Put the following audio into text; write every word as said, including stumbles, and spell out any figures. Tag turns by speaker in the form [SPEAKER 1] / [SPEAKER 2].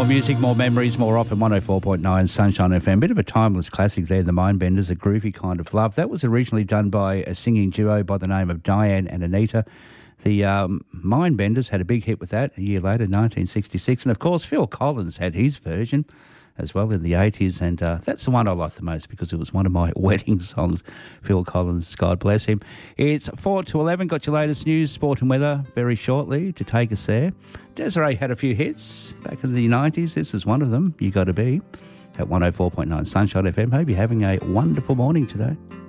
[SPEAKER 1] More music, more memories, more often. one oh four point nine Sunshine F M. Bit of a timeless classic there, The Mindbenders, A Groovy Kind of Love. That was originally done by a singing duo by the name of Diane and Anita. The um, Mindbenders had a big hit with that a year later, nineteen sixty-six. And, of course, Phil Collins had his version as well in the eighties. And uh, that's the one I like the most because it was one of my wedding songs, Phil Collins, God bless him. It's four to eleven. Got your latest news, sport and weather very shortly to take us there. Desiree had a few hits back in the nineties. This is one of them, You Gotta Be, at one oh four point nine Sunshine F M. Hope you're having a wonderful morning today.